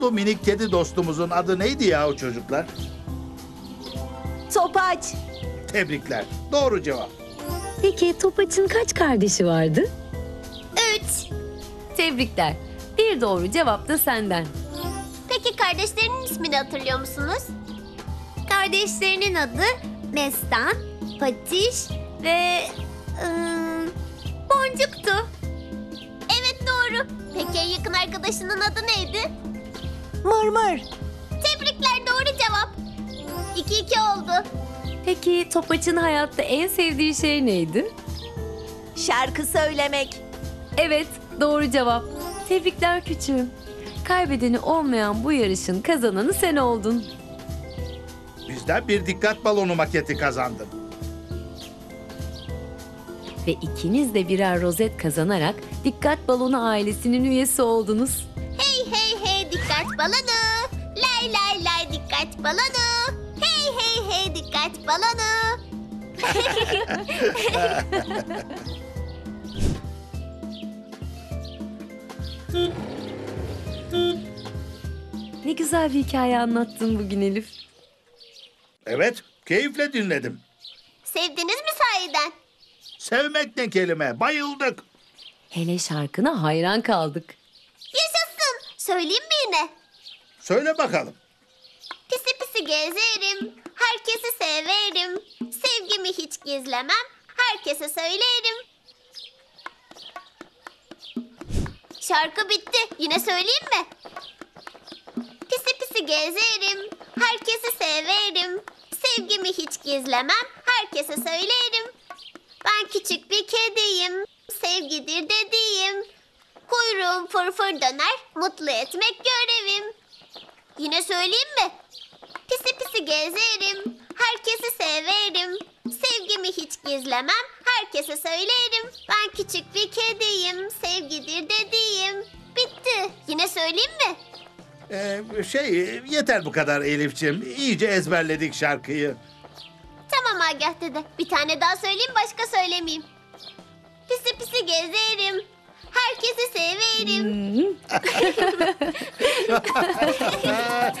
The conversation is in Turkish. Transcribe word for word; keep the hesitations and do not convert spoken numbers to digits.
Bu minik kedi dostumuzun adı neydi ya o çocuklar? Topaç. Tebrikler. Doğru cevap. Peki Topaç'ın kaç kardeşi vardı? Üç. Tebrikler. Bir doğru cevap da senden. Peki kardeşlerinin ismini hatırlıyor musunuz? Kardeşlerinin adı Mestan, Patiş ve ıı, Boncuk'tu. Evet doğru. Peki en yakın arkadaşının adı neydi? Mırmır. Tebrikler doğru cevap. İki iki oldu. Peki Topaç'ın hayatta en sevdiği şey neydi? Şarkı söylemek. Evet, doğru cevap. Tebrikler küçüğüm. Kaybedeni olmayan bu yarışın kazananı sen oldun. Bizden bir dikkat balonu maketi kazandın. Ve ikiniz de birer rozet kazanarak Dikkat Balonu ailesinin üyesi oldunuz. Hey hey hey dikkat balonu. Lay lay lay dikkat balonu. Hey hey hey dikkat balonu. Ne güzel bir hikaye anlattın bugün Elif. Evet, keyifle dinledim. Sevdiniz mi sahiden? Sevmek ne kelime, bayıldık. Hele şarkına hayran kaldık. Yaşasın. Söyleyeyim mi yine? Söyle bakalım. Pisi pisi gezerim. Herkesi severim. Sevgimi hiç gizlemem. Herkese söylerim. Şarkı bitti. Yine söyleyeyim mi? Pisi pisi gezerim. Herkesi severim. Sevgimi hiç gizlemem. Herkese söylerim. Ben küçük bir kediyim. Sevgidir dediğim. Kuyruğum fırfır döner. Mutlu etmek görevim. Yine söyleyeyim mi? Pisi pisi gezerim. Herkesi severim. Sevgimi hiç gizlemem. Herkese söylerim. Ben küçük bir kediyim. Sevgidir dediğim. Bitti. Yine söyleyeyim mi? Ee, şey, yeter bu kadar Elif'ciğim. İyice ezberledik şarkıyı. Tamam Agah dede. Bir tane daha söyleyeyim, başka söylemeyeyim. Pisi pisi gezerim. Herkesi severim.